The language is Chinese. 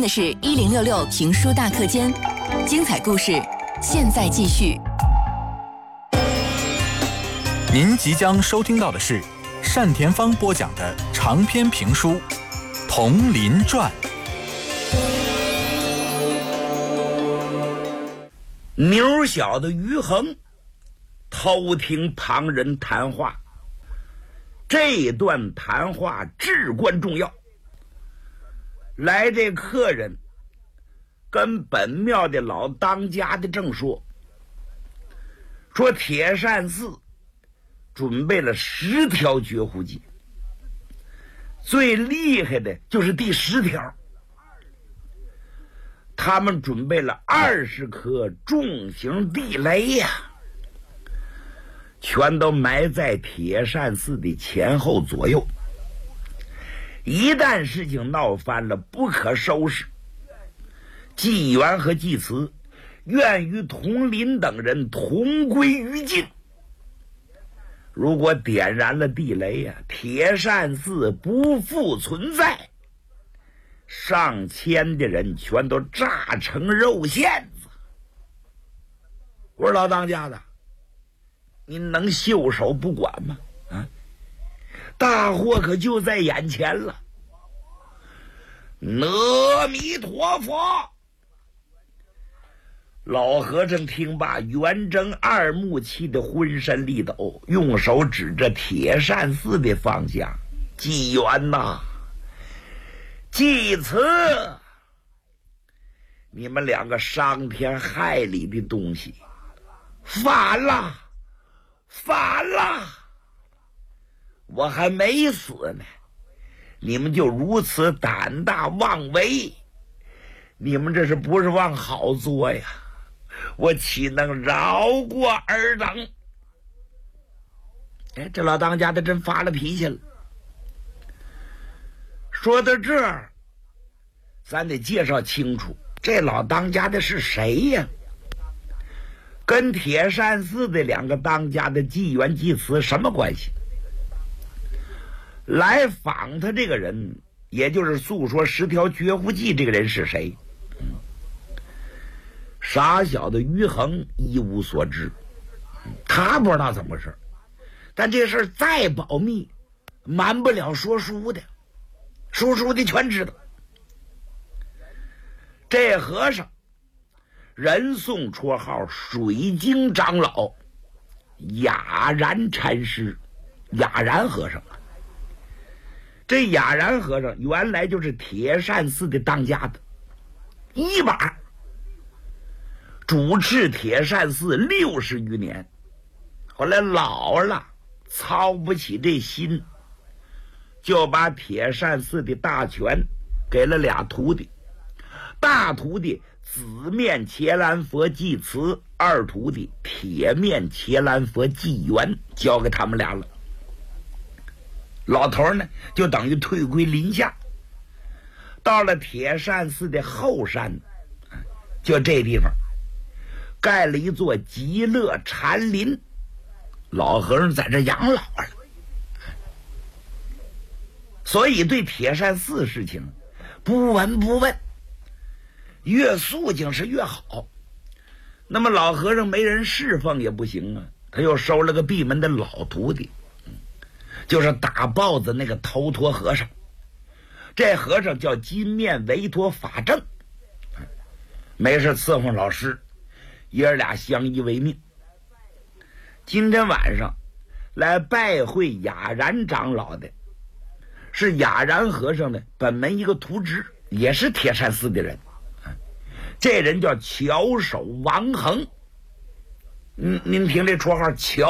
的是1066评书大课间，精彩故事现在继续。 您即将收听到的是单田芳播讲的长篇评书《铜林传》。 牛小的于衡偷听旁人谈话，这段谈话至关重要。来这客人跟本庙的老当家的正说铁扇寺准备了10条绝户计，最厉害的就是第10条，他们准备了20颗重型地雷呀，全都埋在铁扇寺的前后左右，一旦事情闹翻了，不可收拾。纪元和纪慈愿与佟林等人同归于尽。如果点燃了地雷呀，铁扇寺不复存在，上千的人全都炸成肉馅子。我说老当家的，您能袖手不管吗？大祸可就在眼前了。阿弥陀佛。老和尚听罢，圆睁二目，气得浑身力抖，用手指着铁扇寺的方向：纪元呐，纪慈，你们两个伤天害理的东西，反了，反了！我还没死呢，你们就如此胆大妄为，你们这是不是往好做呀？我岂能饶过尔等？这老当家的真发了脾气了。说到这儿，咱得介绍清楚，这老当家的是谁呀？跟铁扇寺的2个当家的纪元、纪慈什么关系？来访他这个人，也就是诉说10条绝户计这个人是谁？傻小的于衡一无所知，他不知道怎么回事，但这事再保密，瞒不了说书的，说书的全知道。这和尚人送绰号水晶长老，雅然禅师，雅然和尚。这雅然和尚原来就是铁扇寺的当家的，一把主持铁扇寺60余年，后来老了，操不起这心，就把铁扇寺的大权给了俩徒弟。大徒弟紫面伽蓝佛纪慈，二徒弟铁面伽蓝佛纪元，交给他们俩了。老头呢，就等于退归林下，到了铁扇寺的后山，就这地方盖了一座极乐禅林，老和尚在这养老了。所以对铁扇寺事情不闻不问，越肃静是越好。那么老和尚没人侍奉也不行啊，他又收了个闭门的老徒弟，就是打豹子那个头陀和尚。这和尚叫金面维陀法正，没事伺候老师，爷俩相依为命。今天晚上来拜会雅然长老的是雅然和尚的本门一个徒侄，也是铁扇寺的人。这人叫巧手王衡，您听这绰号巧